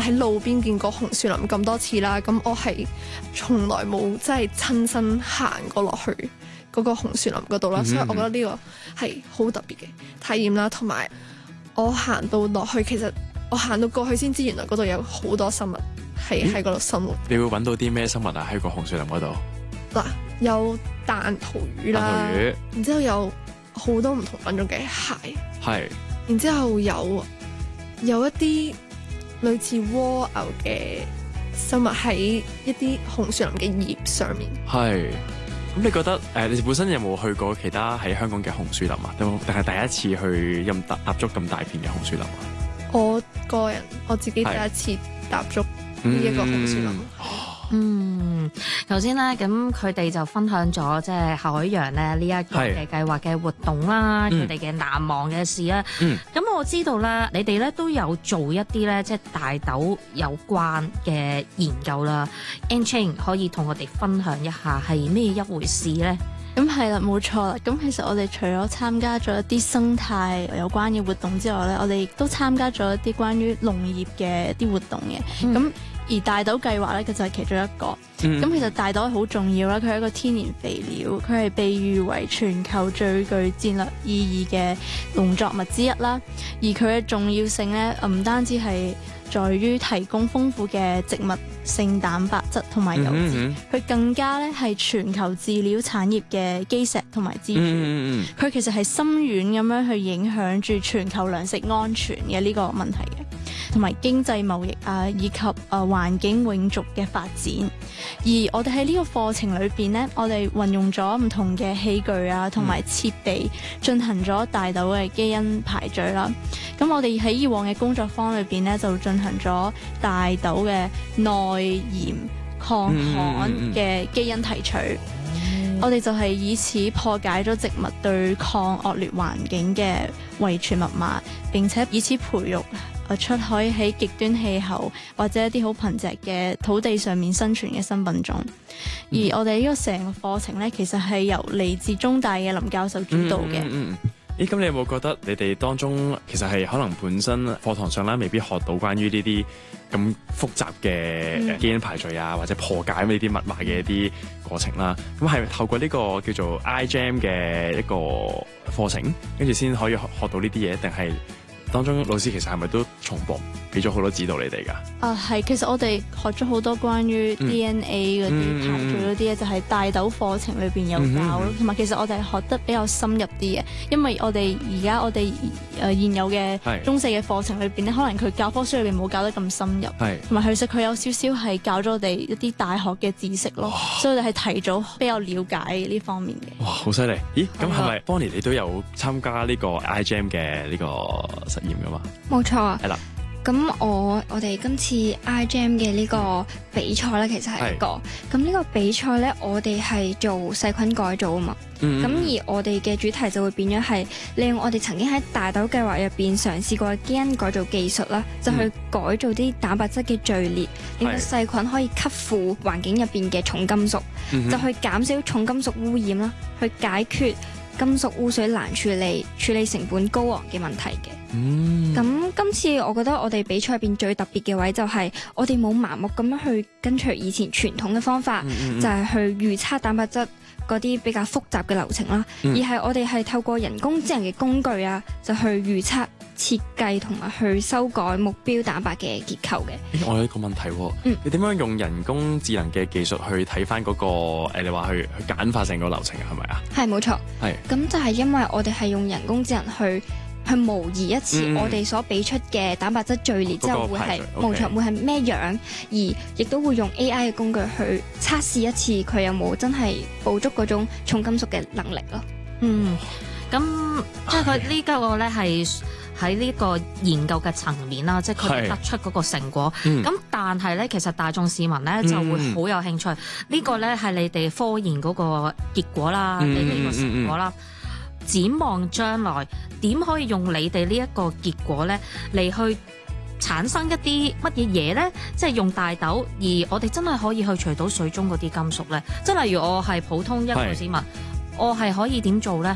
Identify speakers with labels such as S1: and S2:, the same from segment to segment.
S1: 喺路邊見過紅樹林咁多次啦，咁我係從來冇真係親身行過落去嗰個紅樹林嗰度啦，所以我覺得呢個係好特別嘅體驗啦。同埋我行到落去，其實我行到過去先知，原來嗰度有好多生物係喺嗰度生活。
S2: 你會揾到啲咩生物啊？喺個紅樹林嗰度
S1: 嗱，有彈塗魚啦，然之後有好多唔同品種嘅蟹，
S2: 係，
S1: 然之後有一啲類似蝸牛嘅生物喺一啲紅樹林嘅葉上面。
S2: 係。咁你覺得你本身有冇去過其他喺香港嘅紅樹林啊？定係第一次去踏足咁大片嘅紅樹林啊？
S1: 我個人我自己第一次踏足呢一個紅樹林。
S3: 頭先咧，咁佢哋就分享咗即係海洋咧呢一個嘅計劃嘅活動啦，佢哋嘅難忘嘅事啦。咁我知道咧，你哋咧都有做一啲咧即係大豆有關嘅研究啦。Ann-Chain 可以同我哋分享一下係咩一回事咧？
S4: 咁係啦，冇錯啦。咁其實我哋除咗參加咗一啲生態有關嘅活動之外咧，我哋亦都參加咗一啲關於農業嘅一啲活動嘅。咁而大豆計劃咧，佢就係其中一個。咁其實大豆係好重要啦，佢係一個天然肥料，佢係被譽為全球最具戰略意義嘅農作物之一啦。而佢嘅重要性咧，唔單止係在於提供豐富嘅植物性蛋白質同埋油脂，佢更加咧係全球飼料產業嘅基石同埋支柱。佢其實係深遠咁樣去影響住全球糧食安全嘅呢個問題嘅，同埋經濟貿易啊，以及環境永續嘅發展。而我哋喺呢個課程裏邊呢，我哋運用咗唔同嘅器具啊，同埋設備進行咗大豆嘅基因排序啦。咁我哋喺以往嘅工作坊裏邊呢，就進行咗大豆嘅耐鹽抗旱嘅基因提取。我哋就係以此破解咗植物對抗惡劣環境嘅遺傳密碼，並且以此培育出可以喺極端氣候或者一啲好貧瘠嘅土地上面生存嘅新品種。而我哋呢個成個課程呢，其實係由嚟自中大嘅林教授主導嘅。
S2: 咦，咁你有冇覺得你哋當中其實係可能本身課堂上啦，未必學到關於呢啲咁複雜嘅基因排序啊，或者破解呢啲密碼嘅一啲過程啦？咁係透過呢個叫做 iGEM 嘅一個課程，跟住先可以學到呢啲嘢，定係當中老師其實係咪都重播俾咗好多指導你哋㗎？
S4: 係，其實我哋學咗好多關於 DNA 嗰啲排序嗰啲咧，就係大豆課程裏邊有教咯。同埋其實我哋學得比較深入啲嘅，因為我哋而家現有嘅中四嘅課程裏邊咧，可能佢教科書裏邊冇教得咁深入，同埋其實佢有少少係教咗我哋一啲大學嘅知識咯，所以我哋係提早比較了解呢方面嘅。哇，
S2: 好犀利！咦，咁係咪 Bonnie 你都有參加呢個 iGEM 嘅呢個實驗㗎嘛？
S5: 冇錯啊，
S2: 係啦。
S5: 咁我哋今次 iGEM 嘅呢個比賽咧，其實係一個咁呢個比賽咧，我哋係做細菌改造啊嘛。咁而我哋嘅主題就會變咗係利用我哋曾經喺大豆計劃入邊嘗試過嘅基因改造技術啦，就去改造啲蛋白質嘅序列，令到細菌可以吸附環境入邊嘅重金屬，就去減少重金屬污染啦，去解決金屬污水難處理成本高昂嘅問題嘅。咁今次我覺得我哋比賽入邊最特別嘅位就係我哋冇盲目咁樣去跟隨以前傳統嘅方法，就係去預測蛋白質嗰啲比較複雜嘅流程啦，而係我哋係透過人工智能嘅工具啊，就去預測、設計同埋去修改目標蛋白嘅結構嘅。
S2: 我有一個問題喎，你點樣用人工智能嘅技術去睇翻嗰個你話去簡化成個流程係咪啊？係，冇錯。係。咁就係因為我哋係用人工智能去模擬一次我哋所俾出嘅蛋白質序列之後會係冇錯，會係咩樣，而亦都會用 AI 嘅工具去測試一次佢有冇真係捕捉嗰種重金屬嘅能力咯。
S3: 咁即係佢呢個咧係喺呢個研究嘅層面啦，即係佢哋得出嗰個成果。咁但係咧，其實大眾市民咧就會好有興趣。呢個咧係你哋科研嗰個結果啦，你哋個成果啦。展望將來點可以用你哋呢一個結果咧嚟去產生一啲乜嘢嘢咧？即係用大豆，而我哋真係可以去除到水中嗰啲金屬咧。即係例如我係普通一個市民，我係可以點做咧？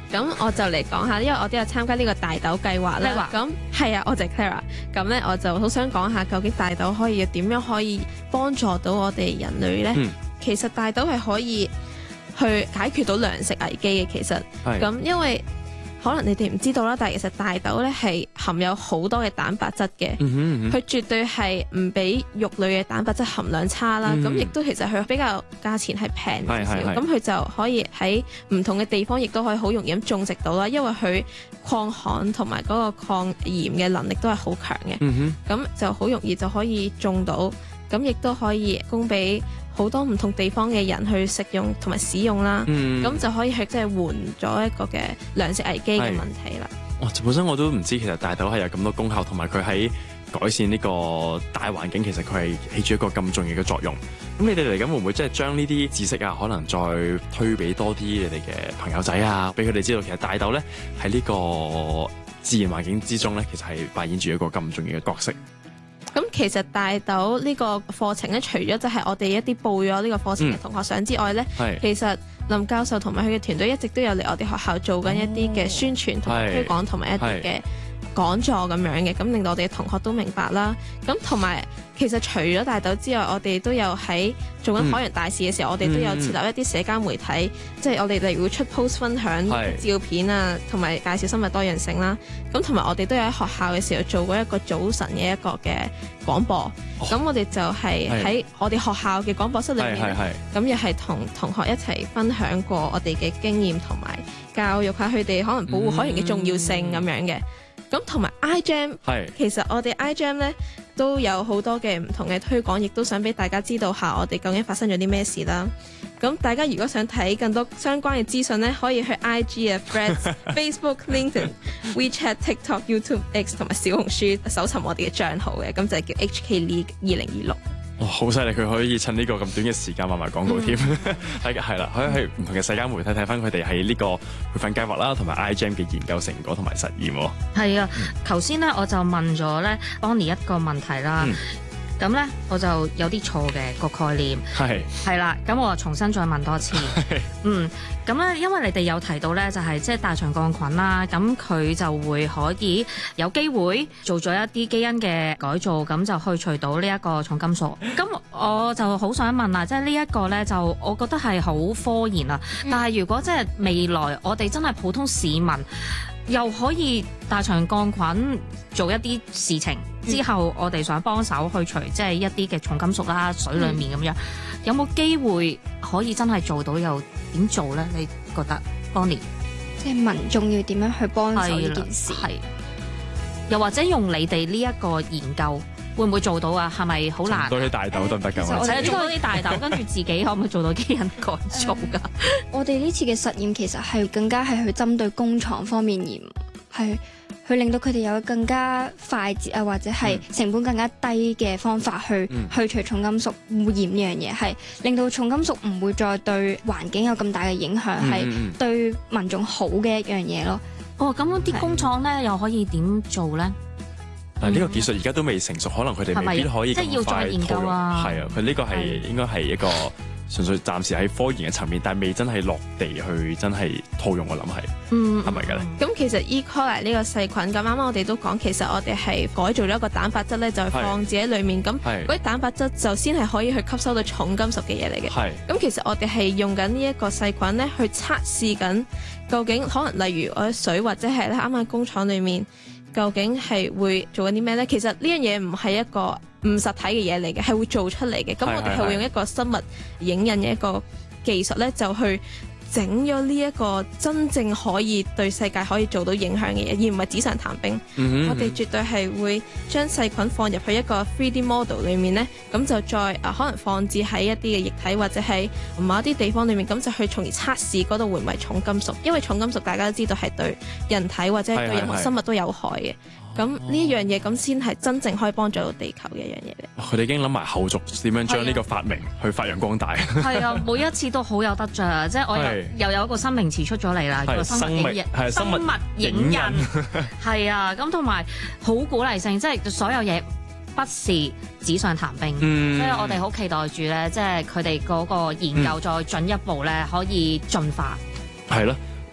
S6: 咁我就嚟講下，因為我都有參加呢個大豆計劃啦。咁係啊，我就係 Clara。咁咧我就好想講下，究竟大豆可以點樣可以幫助到我哋人類咧？其實大豆係可以去解決到糧食危機嘅。其實咁因為可能你哋唔知道啦，但係其實大豆咧係含有好多嘅蛋白質嘅，佢絕對係唔比肉類嘅蛋白質含量差啦。咁亦都其實佢比較價錢係平少少，咁佢就可以喺唔同嘅地方亦都可以好容易咁種植到啦。因為佢抗旱同埋嗰個抗鹽嘅能力都係好強嘅，咁就好容易就可以種到，咁亦都可以供俾好多唔同地方嘅人去食用同埋使用啦，咁就可以去即係緩咗一個嘅糧食危機嘅問題啦。
S2: 本身我都唔知其實大豆係有咁多功效，同埋佢喺改善呢個大環境，其實佢係起住一個咁重要嘅作用。咁你哋嚟緊會唔會即係將呢啲知識啊，可能再推俾多啲你哋嘅朋友仔啊，俾佢哋知道其實大豆咧喺呢個自然環境之中咧，其實係扮演住一個咁重要嘅角色。
S6: 咁其實大豆呢個課程咧，除咗就係我哋一啲報咗呢個課程嘅同學上之外咧，其實林教授同埋佢嘅團隊一直都有嚟我哋學校做緊一啲嘅宣傳同埋推廣同埋一啲嘅講座咁樣嘅，咁令到我哋嘅同學都明白啦。咁同埋其實除咗大豆之外，我哋都有喺做緊海洋大使嘅時候，我哋都有設立一啲社交媒體，即係我哋例如會出 post 分享照片啊，同埋介紹生物多樣性啦。咁同埋我哋都有喺學校嘅時候做過一個早晨嘅一個嘅廣播。咁我哋就係喺我哋學校嘅廣播室裏面，咁又係同同學一齊分享過我哋嘅經驗，同埋教育下佢哋可能保護海洋嘅重要性咁樣嘅。咁同埋 iGEM，其實我哋 iGEM 咧都有好多嘅唔同嘅推廣，亦都想俾大家知道下我哋究竟發生咗啲咩事啦。咁大家如果想睇更多相關嘅資訊咧，可以去 IG 啊、Threads、Facebook、LinkedIn、WeChat、TikTok、YouTube、X 同埋小紅書搜尋我哋嘅帳號嘅，咁就係叫 HK League 2026。
S2: 哇，好犀利！佢可以趁呢個咁短嘅時間賣埋廣告添，係啦，可以去唔同嘅社交媒體睇翻佢哋喺呢個培訓計劃啦，同埋 iGEM 嘅研究成果同埋實驗。
S3: 係啊，頭先咧我就問咗咧 Bonnie 一個問題啦。咁咧我就有啲錯嘅個概念，係啦，咁我重新再問多次。咁咧因為你哋有提到咧，就係即係大腸桿菌啦，咁佢就會可以有機會做咗一啲基因嘅改造，咁就去除到呢一個重金屬。咁我就好想問啦，即係呢一個咧就我覺得係好科研啦，但係如果即係未來我哋真係普通市民又可以大腸桿菌做一啲事情之後，我哋想幫手去除即係一啲嘅重金屬啦，水裡面咁樣，有冇機會可以真係做到？又點做咧？你覺得 Bonnie？
S5: 即係民眾要點樣去幫手呢件事？係，
S3: 又或者用你哋呢一個研究會唔會做到啊？係咪好難？
S2: 多啲大豆得唔得㗎？
S3: 或者種多啲大豆，跟住自己可唔可以做到基因改造㗎？
S5: 我哋呢次嘅實驗其實係更加係去針對工廠方面，而係去令到佢哋有更加快捷啊，或者係成本更加低嘅方法去除重金屬污染呢樣嘢，係令到重金屬唔會再對環境有咁大嘅影響，係對民眾好嘅一樣嘢咯。
S3: 咁啲工廠咧又可以點做咧？
S2: 呢個技術而家都未成熟，可能佢哋未必可以咁快
S3: 即係要再研究啊。
S2: 係啊，佢呢個係應該係一個純粹暫時喺科研嘅層面，但係未真係落地去真係套用，我諗係，係咪嘅咧？
S6: 咁其實 E. coli 呢個細菌，咁啱啱我哋都講，其實我哋係改造咗一個蛋白質咧，就係放置喺裡面，咁嗰啲蛋白質就先係可以去吸收到重金屬嘅嘢嚟嘅。咁其實我哋係用緊呢一個細菌咧，去測試緊究竟可能例如我啲水或者係咧啱啱工廠裡面，究竟係會做緊啲咩咧？其實呢樣嘢唔係一個唔實體嘅嘢嚟嘅，係會做出嚟嘅。咁我哋係會用一個生物影印嘅一個技術咧，就去整咗呢一個真正可以對世界可以做到影響嘅嘢，而唔係紙上談兵。我哋絕對係會將細菌放入去一個 3D model 裏面咧，咁就再可能放置喺一啲嘅液體或者喺某一啲地方裏面，咁就去從而測試嗰度會唔會重金屬，因為重金屬大家都知道係對人體或者係對任何生物都有害嘅。咁呢樣嘢咁先係真正可以幫助到地球嘅一樣嘢嚟。
S2: 佢哋已經諗埋後續點樣將呢個發明去發揚光大。
S3: 係啊，每一次都好有得着，即係我又有一個新名詞出咗嚟啦，叫做生物影印。係啊，咁同埋好鼓勵性，即係所有嘢不是紙上談兵。所以我哋好期待住咧，即係佢哋嗰個研究再進一步咧，可以進化。
S2: 係咯。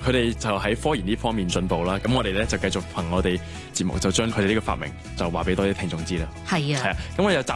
S2: 佢哋就喺科研呢方面進步啦。咁我哋咧就繼續憑我哋節目就將佢哋呢個發明就話俾多啲聽眾知啦。
S3: 係啊，
S2: 咁我又